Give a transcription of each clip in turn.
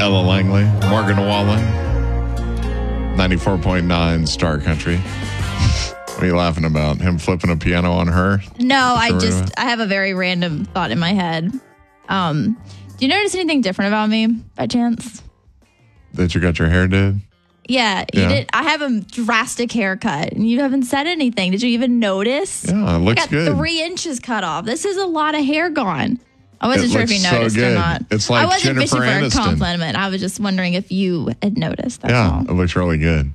Ella Langley, Morgan Wallen, 94.9 Star Country. What are you laughing about? Him flipping a piano on her? No, I have a very random thought in my head. Do you notice anything different about me by chance? That you got your hair did? Yeah, you did. I have a drastic haircut, and you haven't said anything. Did you even notice? Yeah, it looks I got good. 3 inches cut off. This is a lot of hair gone. I wasn't sure if you noticed or not. It's like I wasn't Jennifer fishing Aniston. for a compliment. I was just wondering if you had noticed. That's Yeah, all. it looks really good.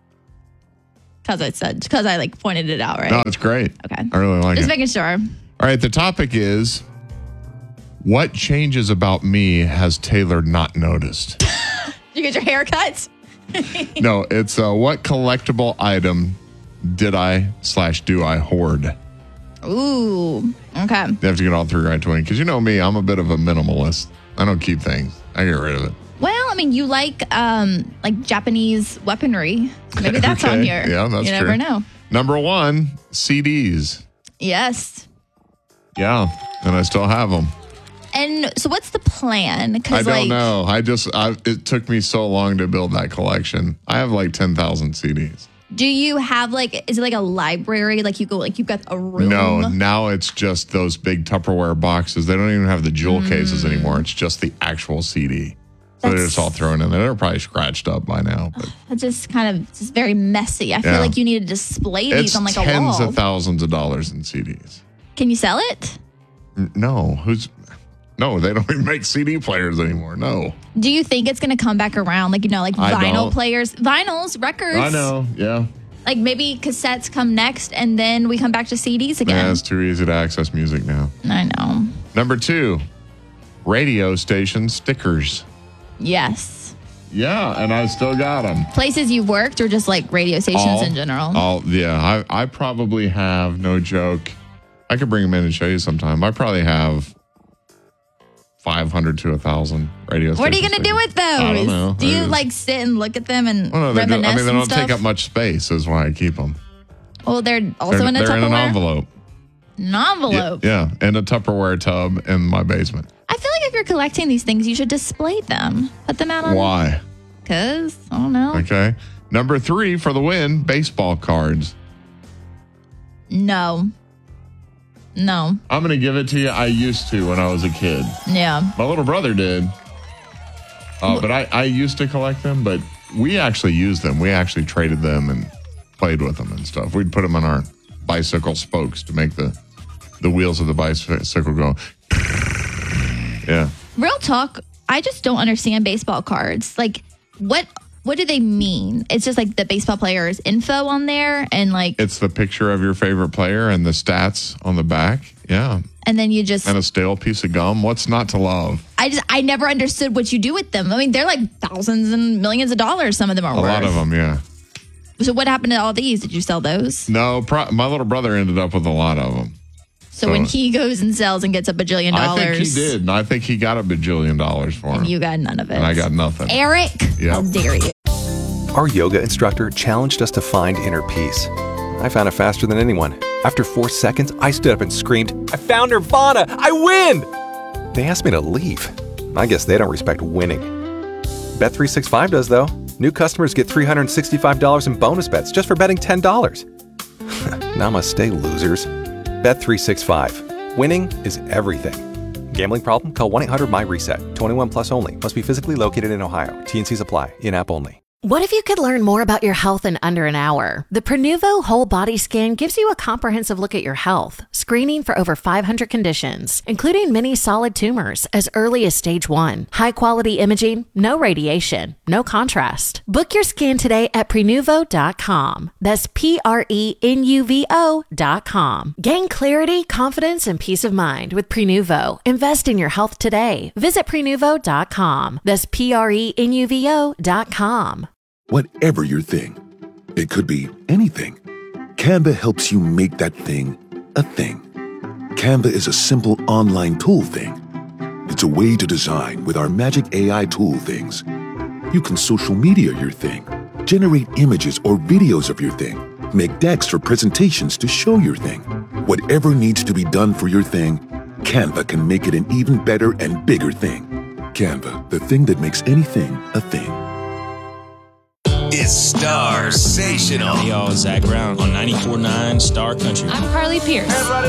Because I like pointed it out, right? No, it's great. Okay. I really like Just it. making sure. All right, the topic is, what changes about me has Taylor not noticed? Did you get your hair cut? No, it's what collectible item did do I hoard? Ooh, okay. You have to get all 3 right to win. Because you know me, I'm a bit of a minimalist. I don't keep things. I get rid of it. Well, I mean, you like Japanese weaponry. Maybe that's on here. Yeah, that's You true. never know. Number 1, CDs. Yes. Yeah, and I still have them. And so what's the plan? I don't know. It took me so long to build that collection. I have like 10,000 CDs. Do you have is it like a library? Like you've got a room? No, now it's just those big Tupperware boxes. They don't even have the jewel cases anymore. It's just the actual CD. So they're just all thrown in there. They're probably scratched up by now. But It's just just very messy. I feel like you need to display these on a wall. tens of thousands of dollars in CDs. Can you sell it? No, they don't even make CD players anymore. No. Do you think it's going to come back around? Like vinyl players, vinyls, records. I know. Yeah. Like maybe cassettes come next and then we come back to CDs again. Yeah, it's too easy to access music now. I know. Number 2, radio station stickers. Yes. Yeah, and I still got them. Places you've worked or just like radio stations in general? I probably have, no joke. I could bring them in and show you sometime. I probably have 500 to 1,000 radio stations. What are you going to do with those? I don't know. Do you sit and look at them and they reminisce and don't stuff? take up much space is why I keep them. Well, they're also in a Tupperware? They're in an envelope. An envelope? Yeah, in a Tupperware tub in my basement. I feel like if you're collecting these things, you should display them. Put them out on... Why? Because, I don't know. Okay. Number 3 for the win, baseball cards. No. I'm going to give it to you. I used to when I was a kid. Yeah. My little brother did. But I used to collect them, but we actually used them. We actually traded them and played with them and stuff. We'd put them on our bicycle spokes to make the wheels of the bicycle go. Yeah. Real talk, I just don't understand baseball cards. Like, what do they mean? It's just like the baseball player's info on there and It's the picture of your favorite player and the stats on the back. Yeah. And then you just... And a stale piece of gum. What's not to love? I never understood what you do with them. I mean, they're like thousands and millions of dollars. Some of them are worth. A lot of them, yeah. So what happened to all these? Did you sell those? No, my little brother ended up with a lot of them. So when he goes and sells and gets $1 bajillion... I think he did. And I think he got $1 bajillion for him. And you got none of it. And I got nothing. Eric, how dare you? Our yoga instructor challenged us to find inner peace. I found it faster than anyone. After 4 seconds, I stood up and screamed, "I found Nirvana! I win!" They asked me to leave. I guess they don't respect winning. Bet365 does, though. New customers get $365 in bonus bets just for betting $10. Namaste, losers. Bet365. Winning is everything. Gambling problem? Call 1-800-MY-RESET. 21 plus only. Must be physically located in Ohio. T&Cs apply. In-app only. What if you could learn more about your health in under an hour? The Prenuvo Whole Body Scan gives you a comprehensive look at your health, screening for over 500 conditions, including many solid tumors as early as stage 1. High-quality imaging, no radiation, no contrast. Book your scan today at Prenuvo.com. That's Prenuvo.com. Gain clarity, confidence, and peace of mind with Prenuvo. Invest in your health today. Visit Prenuvo.com. That's Prenuvo.com. Whatever your thing, it could be anything. Canva helps you make that thing a thing. Canva is a simple online tool thing. It's a way to design with our magic AI tool things. You can social media your thing, generate images or videos of your thing, make decks or presentations to show your thing. Whatever needs to be done for your thing, Canva can make it an even better and bigger thing. Canva, the thing that makes anything a thing. It's Star Sational. Hey, y'all, Zach Brown on 94.9 Star Country. I'm Carly Pierce. Hey everybody,